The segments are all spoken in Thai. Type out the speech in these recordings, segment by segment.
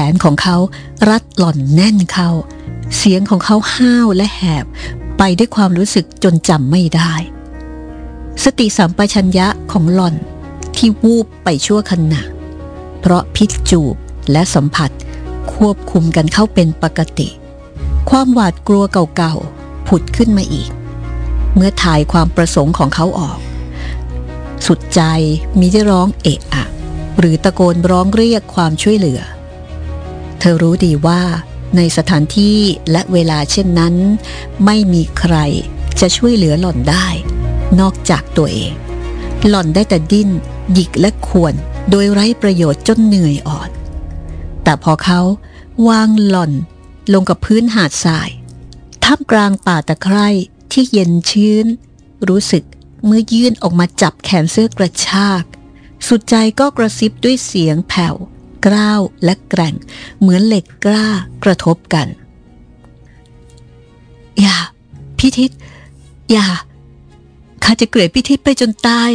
นของเขารัดหล่อนแน่นเข้าเสียงของเขาห้าวและแหบไปด้วยความรู้สึกจนจำไม่ได้สติสัมปชัญญะของหล่อนที่วูบไปชั่วขณะเพราะพิษจูบและสัมผัสควบคุมกันเข้าเป็นปกติความหวาดกลัวเก่าๆผุดขึ้นมาอีกเมื่อถ่ายความประสงค์ของเขาออกสุดใจมิได้ร้องเอะอะหรือตะโกนร้องเรียกความช่วยเหลือเธอรู้ดีว่าในสถานที่และเวลาเช่นนั้นไม่มีใครจะช่วยเหลือหล่อนได้นอกจากตัวเองหล่อนได้แต่ดิ้นหยิกและข่วนโดยไร้ประโยชน์จนเหนื่อยอ่อนแต่พอเขาวางหล่อนลงกับพื้นหาดทรายท่ามกลางป่าตะไคร่ที่เย็นชื้นรู้สึกเมื่อยื่นออกมาจับแขนเสื้อกระชากสุดใจก็กระซิบด้วยเสียงแผ่วกร้าวและแกร่งเหมือนเหล็กกล้ากระทบกันอย่าพิทิศอย่าข้าจะเกลียดพิทิศไปจนตาย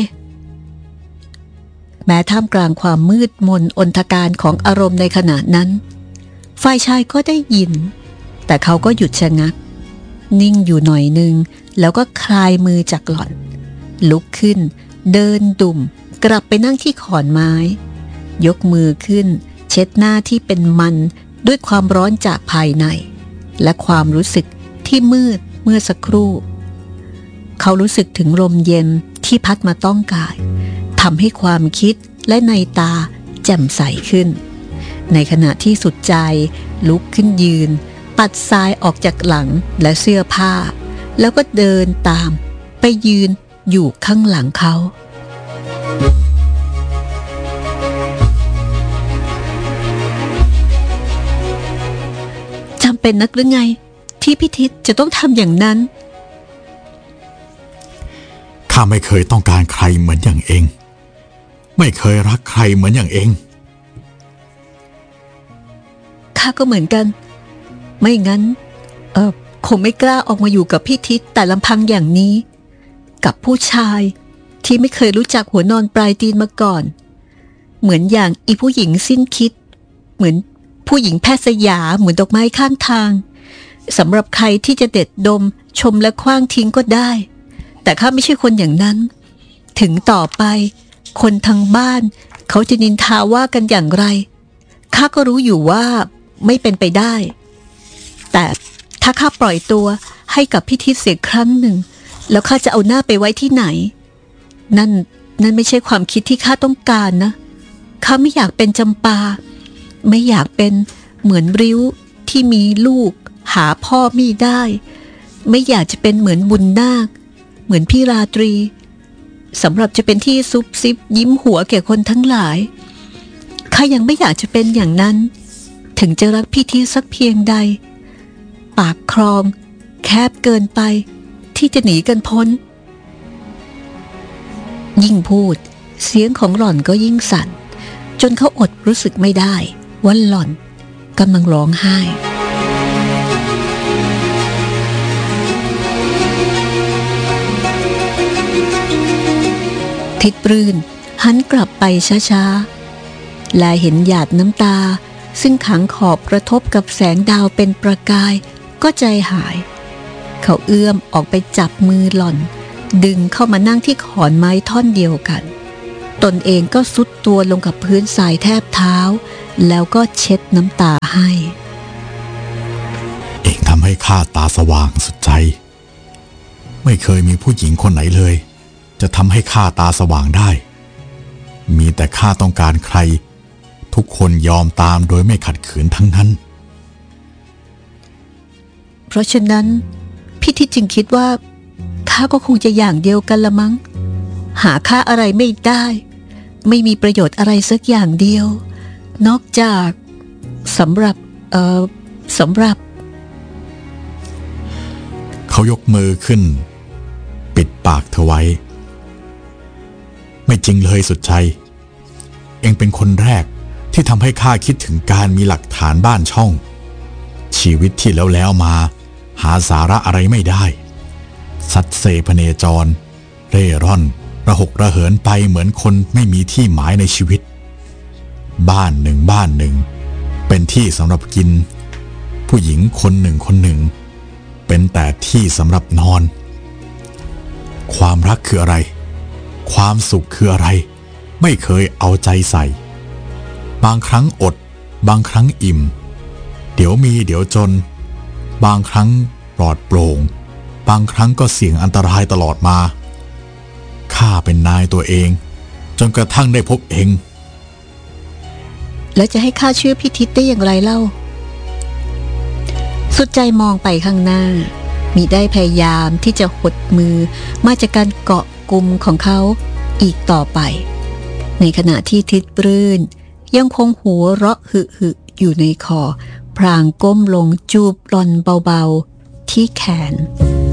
แม้ท่ามกลางความมืดมนอนทการของอารมณ์ในขณะนั้นฝ่ายชายก็ได้ยินแต่เขาก็หยุดชะงักนิ่งอยู่หน่อยนึงแล้วก็คลายมือจากหล่อนลุกขึ้นเดินดุ่มกลับไปนั่งที่ขอนไม้ยกมือขึ้นเช็ดหน้าที่เป็นมันด้วยความร้อนจากภายในและความรู้สึกที่มืดเมื่อสักครู่เขารู้สึกถึงลมเย็นที่พัดมาต้องกายทำให้ความคิดและในตาแจ่มใสขึ้นในขณะที่สุดใจลุกขึ้นยืนปัดทรายออกจากหลังและเสื้อผ้าแล้วก็เดินตามไปยืนอยู่ข้างหลังเขาจำเป็นนักหรือไงที่พิทิศจะต้องทำอย่างนั้นข้าไม่เคยต้องการใครเหมือนอย่างเองไม่เคยรักใครเหมือนอย่างเองข้าก็เหมือนกันไม่งั้นคงไม่กล้าออกมาอยู่กับพิทิศแต่ลำพังอย่างนี้กับผู้ชายที่ไม่เคยรู้จักหัวนอนปลายตีนมาก่อนเหมือนอย่างอีผู้หญิงสิ้นคิดเหมือนผู้หญิงแพทย์สยาเหมือนดอกไม้ข้างทางสำหรับใครที่จะเด็ดดมชมและคว้างทิ้งก็ได้แต่ข้าไม่ใช่คนอย่างนั้นถึงต่อไปคนทางบ้านเขาจะนินทาว่ากันอย่างไรข้าก็รู้อยู่ว่าไม่เป็นไปได้แต่ถ้าข้าปล่อยตัวให้กับพิทิศเสียครั้งหนึ่งแล้วข้าจะเอาหน้าไปไว้ที่ไหนนั่นไม่ใช่ความคิดที่ข้าต้องการนะข้าไม่อยากเป็นจำปาไม่อยากเป็นเหมือนริ้วที่มีลูกหาพ่อไม่ได้ไม่อยากจะเป็นเหมือนบุญนาคเหมือนพี่ราตรีสำหรับจะเป็นที่ซุบซิบยิ้มหัวแก่คนทั้งหลายข้ายังไม่อยากจะเป็นอย่างนั้นถึงจะรักพิทิศสักเพียงใดปากคลองแคบเกินไปที่จะหนีกันพ้นยิ่งพูดเสียงของหล่อนก็ยิ่งสั่นจนเขาอดรู้สึกไม่ได้ว่าหล่อนกำลังร้องไห้ทิดปรื่นหันกลับไปช้าๆและเห็นหยาดน้ำตาซึ่งขังขอบกระทบกับแสงดาวเป็นประกายก็ใจหายเขาเอื้อมออกไปจับมือหล่อนดึงเข้ามานั่งที่ขอนไม้ท่อนเดียวกันตนเองก็ซุดตัวลงกับพื้นทรายแทบเท้าแล้วก็เช็ดน้ำตาให้เองทำให้ข้าตาสว่างสุดใจไม่เคยมีผู้หญิงคนไหนเลยจะทำให้ข้าตาสว่างได้มีแต่ข้าต้องการใครทุกคนยอมตามโดยไม่ขัดขืนทั้งนั้นเพราะฉะนั้นพี่ทิศจึงคิดว่าข้าก็คงจะอย่างเดียวกันละมั้งหาค่าอะไรไม่ได้ไม่มีประโยชน์อะไรสักอย่างเดียวนอกจากสำหรับเขายกมือขึ้นปิดปากเธอไว้ไม่จริงเลยสุดใจเองเป็นคนแรกที่ทำให้ข้าคิดถึงการมีหลักฐานบ้านช่องชีวิตที่แล้วมาหาสาระอะไรไม่ได้สัตเสพเนจรเร่ร่อนระหกระเหินไปเหมือนคนไม่มีที่หมายในชีวิตบ้านหนึ่งเป็นที่สำหรับกินผู้หญิงคนหนึ่งคนหนึ่งเป็นแต่ที่สำหรับนอนความรักคืออะไรความสุขคืออะไรไม่เคยเอาใจใส่บางครั้งอดบางครั้งอิ่มเดี๋ยวมีเดี๋ยวจนบางครั้งปลอดโปร่งบางครั้งก็เสี่ยงอันตรายตลอดมาข้าเป็นนายตัวเองจนกระทั่งได้พบเองแล้วจะให้ข้าเชื่อพี่ทิศได้อย่างไรเล่าสุดใจมองไปข้างหน้ามิได้พยายามที่จะหดมือมาจากการเกาะกลุ่มของเขาอีกต่อไปในขณะที่ทิศปรื่นยังคงหัวเราะหึอยู่ในคอพลางก้มลงจูบหล่อนเบาๆที่แขน